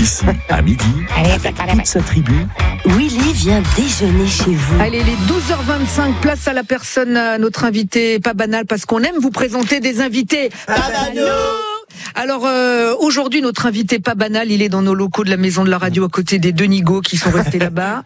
Ici, à midi, avec toute sa tribu, Willy vient déjeuner chez vous. Allez, les 12h25, place à la personne, à notre invité pas banal, parce qu'on aime vous présenter des invités pas banaux. Alors aujourd'hui, notre invité pas banal, il est dans nos locaux de la Maison de la Radio à côté des deux Nigauds qui sont restés là-bas.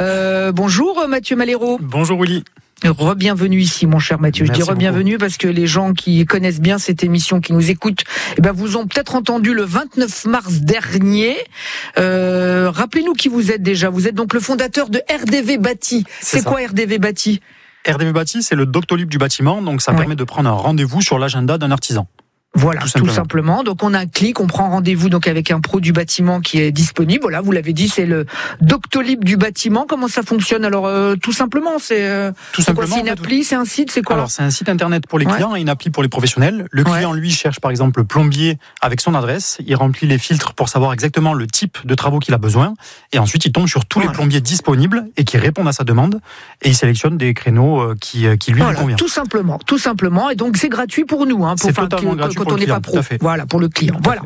Bonjour Mathieu Maléro. Bonjour Willy. Re-bienvenue ici, mon cher Mathieu. Merci je dis re-bienvenue parce que les gens qui connaissent bien cette émission, qui nous écoutent, vous ont peut-être entendu le 29 mars dernier. Rappelez-nous qui vous êtes déjà. Vous êtes donc le fondateur de RDV Bâti. C'est quoi RDV Bâti ? RDV Bâti, c'est le Doctolib du bâtiment, donc ça permet de prendre un rendez-vous sur l'agenda d'un artisan. Voilà, tout simplement. Donc on a un clic, on prend rendez-vous donc avec un pro du bâtiment qui est disponible. Voilà, vous l'avez dit, c'est le Doctolib du bâtiment. Comment ça fonctionne ? Alors tout simplement, c'est une appli, c'est un site, c'est quoi ? Alors c'est un site internet pour les clients et une appli pour les professionnels. Le client lui cherche par exemple le plombier avec son adresse, il remplit les filtres pour savoir exactement le type de travaux qu'il a besoin et ensuite il tombe sur tous les plombiers disponibles et qui répondent à sa demande et il sélectionne des créneaux qui lui conviennent. Tout simplement. Et donc c'est gratuit pour nous, c'est totalement gratuit. Quand on n'est pas pro, voilà, pour le client. Voilà.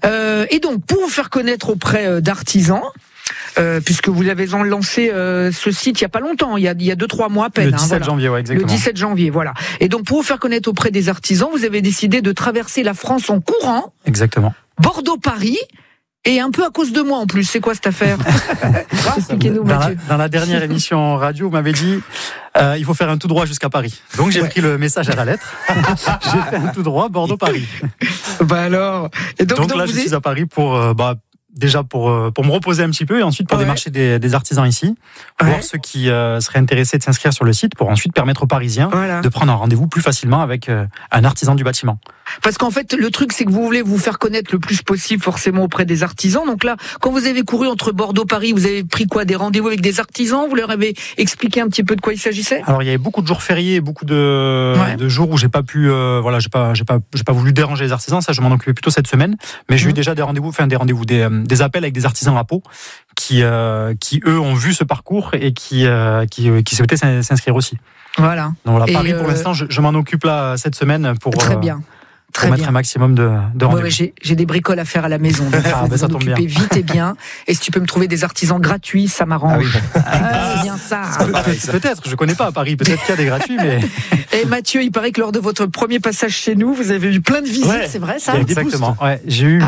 Et donc, pour vous faire connaître auprès d'artisans, puisque vous avez lancé ce site il y a pas longtemps, il y a 2-3 mois à peine. Le 17 janvier, exactement. Le 17 janvier, voilà. Et donc, pour vous faire connaître auprès des artisans, vous avez décidé de traverser la France en courant. Exactement. Bordeaux-Paris. Et un peu à cause de moi en plus, c'est quoi cette affaire ? Expliquez-nous, Mathieu. Dans la dernière émission radio, vous m'avez dit il faut faire un tout droit jusqu'à Paris. Donc j'ai pris le message à la lettre. J'ai fait un tout droit Bordeaux-Paris. Alors. Et donc là, je suis à Paris pour déjà pour me reposer un petit peu et ensuite pour démarcher des artisans ici, voir ceux qui seraient intéressés de s'inscrire sur le site pour ensuite permettre aux Parisiens de prendre un rendez-vous plus facilement avec un artisan du bâtiment. Parce qu'en fait, le truc, c'est que vous voulez vous faire connaître le plus possible forcément auprès des artisans. Donc là, quand vous avez couru entre Bordeaux et Paris, vous avez pris quoi ? Des rendez-vous avec des artisans ? Vous leur avez expliqué un petit peu de quoi il s'agissait ? Alors, il y avait beaucoup de jours fériés, beaucoup de jours où j'ai pas pu, j'ai pas voulu déranger les artisans. Ça, je m'en occupais plutôt cette semaine. Mais j'ai eu déjà des appels avec des artisans à Pau qui eux ont vu ce parcours et qui souhaitaient s'inscrire aussi. Voilà. Donc voilà, Paris pour l'instant, je m'en occupe là cette semaine pour. Très bien. Pour mettre un maximum de rendez-vous. J'ai des bricoles à faire à la maison. Donc ça tombe bien. Vite et bien. Et si tu peux me trouver des artisans gratuits, ça m'arrange. C'est bien ça. Peut-être, je connais pas à Paris. Peut-être qu'il y a des gratuits, mais. Et Mathieu, il paraît que lors de votre premier passage chez nous, vous avez eu plein de visites. C'est vrai ça ? Exactement. J'ai eu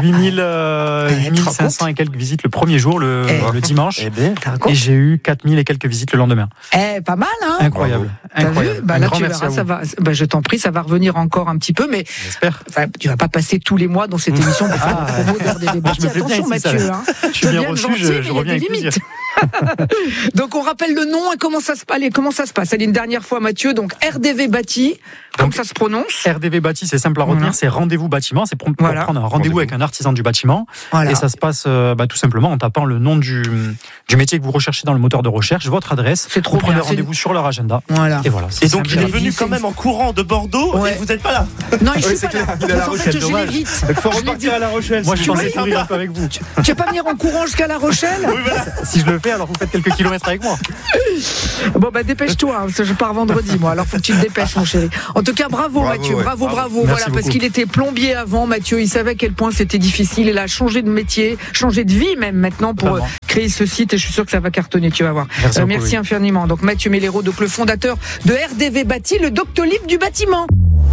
8500 et quelques visites le premier jour, le dimanche. Et j'ai eu 4000 et quelques visites le lendemain. Pas mal, hein ? Incroyable. Là, tu verras, ça va. Je t'en prie, ça va revenir encore un petit peu, mais. J'espère. Tu vas pas passer tous les mois dans cette émission pour faire la promo d'RDV Bâti. Attention, Mathieu. Je suis bien reçu, je reviens avec plaisir. Donc on rappelle le nom et comment ça se passe. Allez, une dernière fois, Mathieu. Donc RDV Bâti, comme ça se prononce. RDV Bâti, c'est simple à retenir, c'est rendez-vous bâtiment, c'est pour prendre un rendez-vous avec un artisan du bâtiment. Et ça se passe tout simplement en tapant le nom du métier que vous recherchez dans le moteur de recherche, votre adresse. C'est trop vous prenez rendez-vous sur leur agenda. Et voilà. Et donc il est venu quand même en courant de Bordeaux et vous n'êtes pas là. Non, je suis pas là. Il est à La Rochelle, dommage. Il faut repartir à La Rochelle. Moi, je suis censé courir un peu avec vous. Tu vas pas venir en courant jusqu'à La Rochelle ? Oui, voilà. Si je le fais, alors vous faites quelques kilomètres avec moi. Bon, dépêche-toi, parce que je pars vendredi, moi. Alors, faut que tu te dépêches, mon chéri. En tout cas, bravo Mathieu. Bravo. Voilà, parce qu'il était plombier avant, Mathieu. Il savait à quel point c'était difficile. Il a changé de métier, changé de vie même maintenant pour créer ce site. Et je suis sûr que ça va cartonner, tu vas voir. Merci infiniment. Donc, Mathieu Maléro, donc le fondateur de RDV Bâti, le Doctolib du bâtiment.